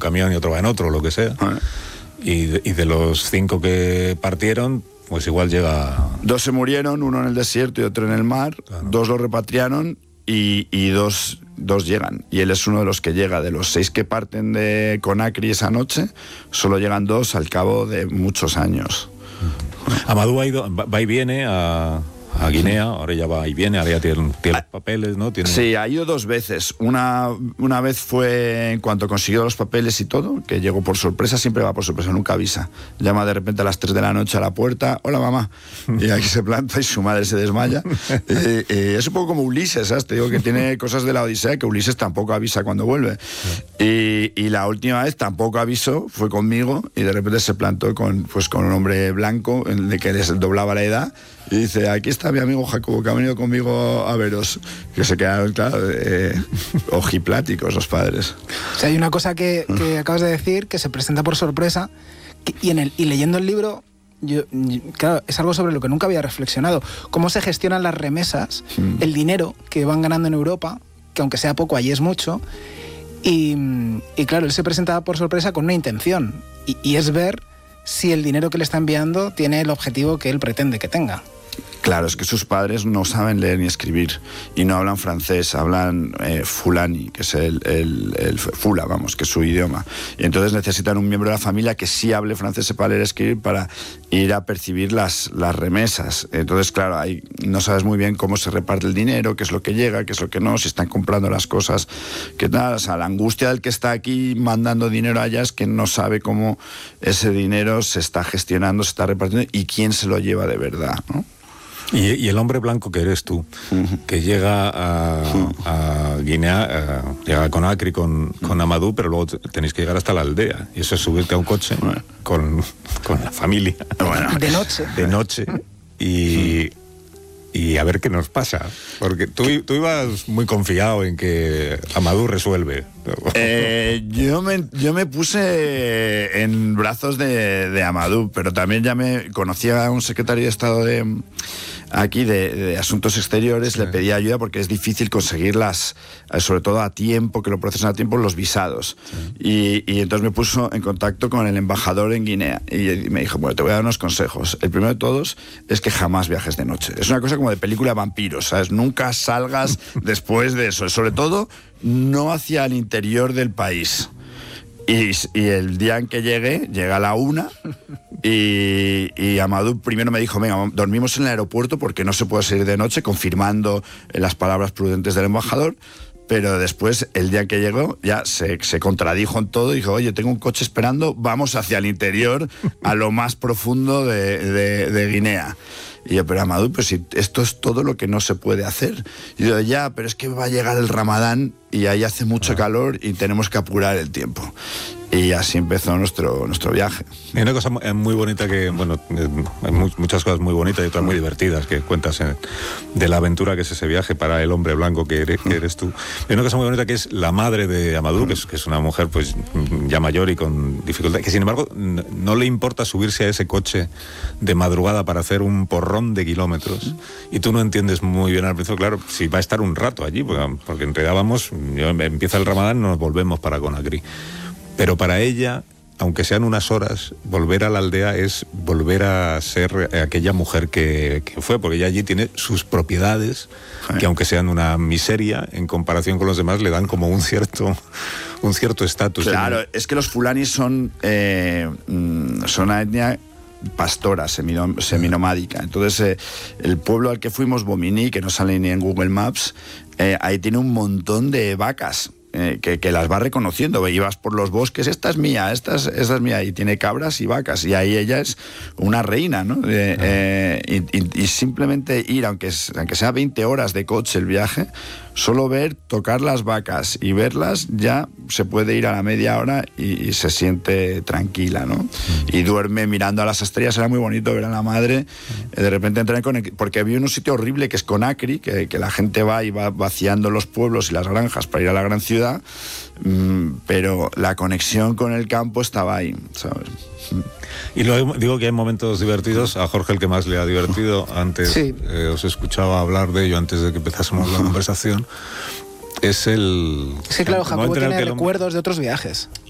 camión y otro va en otro, lo que sea. Y de los 5 que partieron, pues igual llega... 2 se murieron, uno en el desierto y otro en el mar, claro. 2 lo repatriaron y dos llegan. Y él es uno de los que llega. De los 6 que parten de Conakry esa noche, solo llegan 2 al cabo de muchos años. Amadou va y viene a Guinea, ahora ya va y viene, ahora ya tiene los papeles, ¿no? Sí, ha ido 2 veces. Una vez fue en cuanto consiguió los papeles y todo, que llegó por sorpresa, siempre va por sorpresa, nunca avisa. Llama de repente a las 3 de la noche a la puerta, hola mamá, y aquí se planta y su madre se desmaya. Es un poco como Ulises, ¿sabes? Te digo que tiene cosas de la Odisea que Ulises tampoco avisa cuando vuelve. Y la última vez tampoco avisó, fue conmigo y de repente se plantó con un hombre blanco, de que les doblaba la edad. Y dice, aquí está mi amigo Jacobo, que ha venido conmigo a veros. Que se quedaron, claro, ojipláticos los padres. O sea, hay una cosa que acabas de decir, que se presenta por sorpresa, y leyendo el libro, claro, es algo sobre lo que nunca había reflexionado. Cómo se gestionan las remesas, el dinero que van ganando en Europa, que aunque sea poco, allí es mucho. Y claro, él se presenta por sorpresa con una intención, y es ver si el dinero que le está enviando tiene el objetivo que él pretende que tenga. Claro, es que sus padres no saben leer ni escribir y no hablan francés, hablan fulani, que es el fula, vamos, que es su idioma. Y entonces necesitan un miembro de la familia que sí hable francés, sepa leer y escribir para ir a percibir las remesas. Entonces, claro, ahí no sabes muy bien cómo se reparte el dinero, qué es lo que llega, qué es lo que no, si están comprando las cosas, qué tal. O sea, la angustia del que está aquí mandando dinero allá es que no sabe cómo ese dinero se está gestionando, se está repartiendo y quién se lo lleva de verdad, ¿no? Y el hombre blanco que eres tú, que llega a Guinea, llega a Conakry con Amadou, pero luego tenéis que llegar hasta la aldea. Y eso es subirte a un coche con la familia. Bueno, de noche. Y a ver qué nos pasa. Porque tú ibas muy confiado en que Amadou resuelve. Yo me puse en brazos de Amadou, pero también ya me conocía a un secretario de Estado de Asuntos Exteriores, sí. Le pedí ayuda porque es difícil conseguirlas, sobre todo a tiempo, que lo procesan a tiempo, los visados. Sí. Y entonces me puso en contacto con el embajador en Guinea y me dijo, bueno, te voy a dar unos consejos. El primero de todos es que jamás viajes de noche. Es una cosa como de película de vampiros, ¿sabes? Nunca salgas después de eso. Sobre todo, no hacia el interior del país. Y el día en que llega a la 1 y Amadou primero me dijo, venga, dormimos en el aeropuerto porque no se puede salir de noche, confirmando las palabras prudentes del embajador. Pero después, el día que llegó, ya se contradijo en todo y dijo, oye, tengo un coche esperando, vamos hacia el interior, a lo más profundo de Guinea. Y yo, pero Amadou, pues si esto es todo lo que no se puede hacer. Y yo, ya, pero es que va a llegar el Ramadán y ahí hace mucho calor y tenemos que apurar el tiempo. Y así empezó nuestro viaje. Hay una cosa muy bonita que, bueno, hay muchas cosas muy bonitas y otras muy divertidas que cuentas de la aventura que es ese viaje para el hombre blanco que eres tú. Hay una cosa muy bonita que es la madre de Amadou, que es una mujer pues ya mayor y con dificultad, que sin embargo no le importa subirse a ese coche de madrugada para hacer un porrón de kilómetros. Y tú no entiendes muy bien al principio, claro, si va a estar un rato allí, porque en realidad empieza el Ramadán y nos volvemos para Conakry. Pero para ella, aunque sean unas horas, volver a la aldea es volver a ser aquella mujer que fue, porque ella allí tiene sus propiedades, que aunque sean una miseria, en comparación con los demás, le dan como un cierto estatus. Claro, es que los fulanis son una etnia pastora, seminomádica. Entonces, el pueblo al que fuimos, Bomini, que no sale ni en Google Maps, ahí tiene un montón de vacas. Que las va reconociendo, ibas por los bosques, esta es mía, esta es mía, y tiene cabras y vacas, y ahí ella es una reina, ¿no? Y simplemente ir, aunque sea 20 horas de coche el viaje, solo ver, tocar las vacas y verlas, ya se puede ir a la media hora y se siente tranquila, ¿no? Y duerme mirando a las estrellas. Era muy bonito ver a la madre, de repente entrar porque había un sitio horrible que es Conakry, que la gente va y va vaciando los pueblos y las granjas para ir a la gran ciudad, pero la conexión con el campo estaba ahí, ¿sabes? Y luego digo que hay momentos divertidos. A Jorge el que más le ha divertido, antes sí. Os escuchaba hablar de ello antes de que empezásemos la conversación. Es que claro, Jacobo tiene recuerdos de otros viajes.